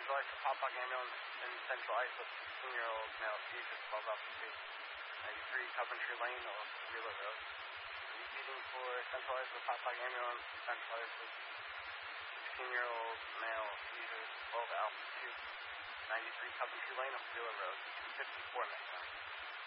centralized for Pop Pop ambulance in Central Islip, 16-year-old male seizure, 12 altitude, 93 Coventry Lane or Wheeler Road. Repeating for centralized for Pop Pop ambulance in Central Islip, 16-year-old male seizure, 12 altitude, 93 Coventry Lane or Wheeler Road, 254 next time.